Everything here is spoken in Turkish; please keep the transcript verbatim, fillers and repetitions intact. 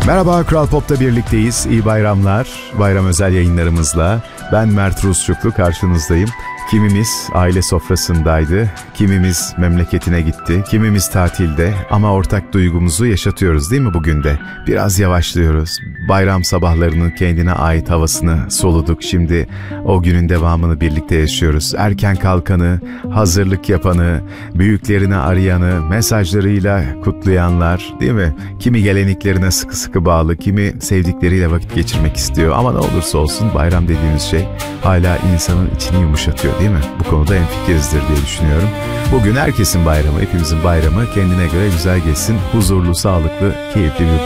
Merhaba, Kral Pop'ta birlikteyiz. İyi bayramlar, bayram özel yayınlarımızla. Ben Mert Rusçuklu, karşınızdayım. Kimimiz aile sofrasındaydı, kimimiz memleketine gitti, kimimiz tatilde ama ortak duygumuzu yaşatıyoruz değil mi bugün de? Biraz yavaşlıyoruz. Bayram sabahlarının kendine ait havasını soluduk. Şimdi o günün devamını birlikte yaşıyoruz. Erken kalkanı, hazırlık yapanı, büyüklerini arayanı, mesajlarıyla kutlayanlar değil mi? Kimi geleneklerine sıkı sıkı bağlı, kimi sevdikleriyle vakit geçirmek istiyor. Ama ne olursa olsun bayram dediğimiz şey hala insanın içini yumuşatıyor değil mi? Bu konuda hemfikirizdir diye düşünüyorum. Bugün herkesin bayramı, hepimizin bayramı kendine göre güzel geçsin. Huzurlu, sağlıklı, keyifli bir